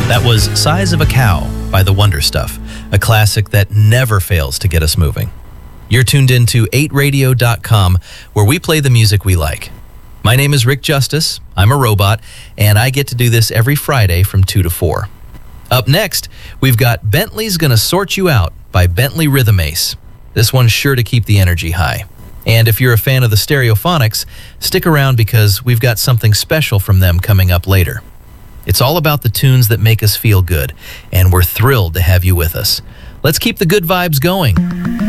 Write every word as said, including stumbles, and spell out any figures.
That was Size of a Cow by The Wonder Stuff, a classic that never fails to get us moving. You're tuned in to eight radio dot com, where we play the music we like. My name is Rick Justice, I'm a robot, and I get to do this every Friday from two to four. Up next, we've got Bentley's Gonna Sort You Out by Bentley Rhythm Ace. This one's sure to keep the energy high. And if you're a fan of the Stereophonics, stick around because we've got something special from them coming up later. It's all about the tunes that make us feel good, and we're thrilled to have you with us. Let's keep the good vibes going.